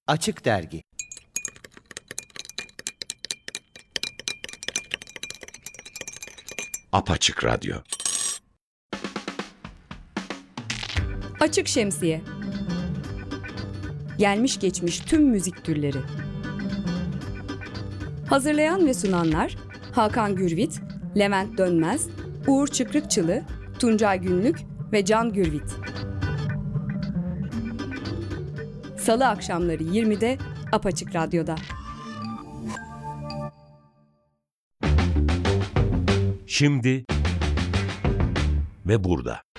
Açık Dergi. Apaçık Radyo. Açık Şemsiye. Gelmiş geçmiş tüm müzik türleri. Hazırlayan ve sunanlar Hakan Gürvit, Levent Dönmez, Uğur Çıkrıkçılı, Tuncay Günlük ve Can Gürvit. Salı akşamları 20'de Apaçık Radyo'da. Şimdi ve burada.